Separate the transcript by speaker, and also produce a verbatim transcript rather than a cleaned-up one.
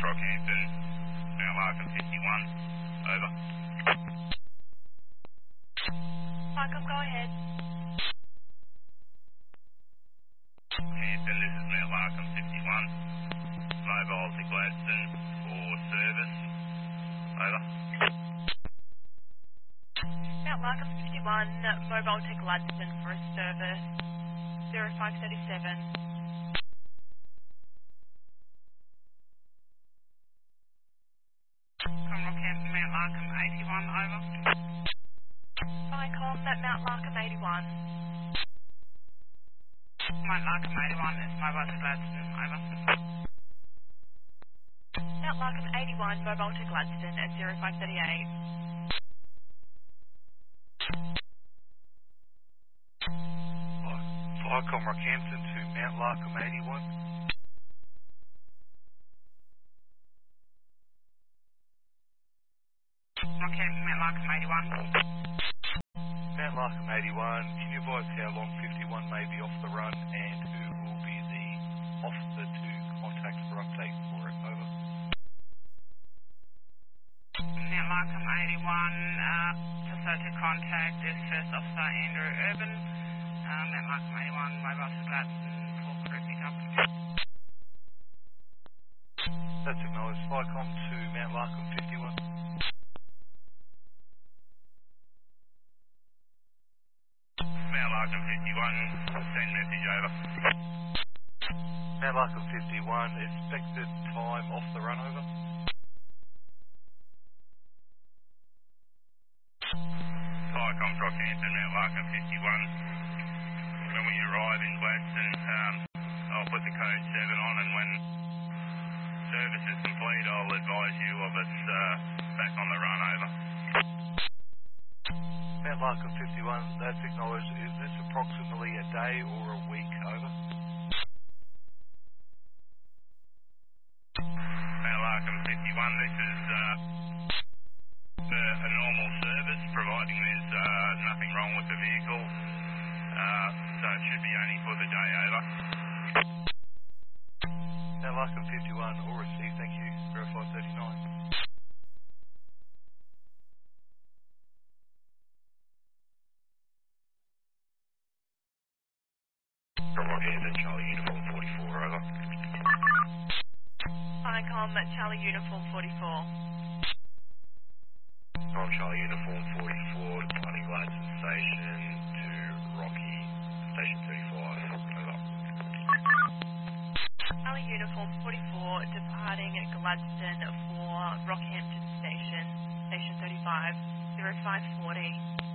Speaker 1: Rockhampton, Mount Larkin fifty-one, over.
Speaker 2: Markham, go ahead.
Speaker 1: Hampton, this is Mount Larkin fifty-one, mobile to Gladstone for service, over.
Speaker 2: Mount Larkin fifty-one, mobile to Gladstone for a service, zero five three seven.
Speaker 3: From Rockhampton, Mount Larkin eighty-one, over.
Speaker 2: Vicom, that Mount Larkin eighty-one.
Speaker 3: Mount Larkin eighty-one is mobile to Gladstone, over.
Speaker 2: Mount Larkin eighty-one, mobile to Gladstone at zero five three eight.
Speaker 4: Vicom Rockhampton to Mount Larkin eighty-one.
Speaker 3: Rockhampton, Mount Larkin eighty-one.
Speaker 4: Mount Larkin eighty-one, can you advise how long fifty-one may be off the run and who will be the officer to contact for update for it, over?
Speaker 3: Mount Larkin eighty-one, uh, facility contact is First Officer Andrew Urban. Uh, Mount Larkin eighty-one, mobile to Gladstone for crew pickup.
Speaker 4: That's acknowledged. Vicom to Mount Larkin fifty-one.
Speaker 1: Mount Larkin fifty-one, send message, over.
Speaker 4: Mount Larkin fifty-one, expected time off the run, over.
Speaker 1: Vicom Rockhampton, Mount Larkin fifty-one. When we arrive in Gladstone, um, I'll put the code seven on, and when service is complete, I'll advise you of it's uh, back on the run, over.
Speaker 4: Mount Larkin fifty-one, that's acknowledged. Is this approximately a day or a week, over?
Speaker 1: Mount Larkin fifty-one, this is uh, a, a normal service, providing there's uh, nothing wrong with the vehicle, uh, so it should be only for the day, over.
Speaker 4: Mount Larkin fifty-one, all received, thank you. Verify thirty-nine.
Speaker 1: From Rockhampton, Charlie Uniform forty-four, over.
Speaker 2: Vicom, Charlie Uniform forty-four.
Speaker 1: From Charlie Uniform forty-four, departing Gladstone Station to Rocky, Station thirty-five, over.
Speaker 2: Charlie Uniform forty-four, departing at Gladstone for Rockhampton Station, Station thirty-five, zero five forty.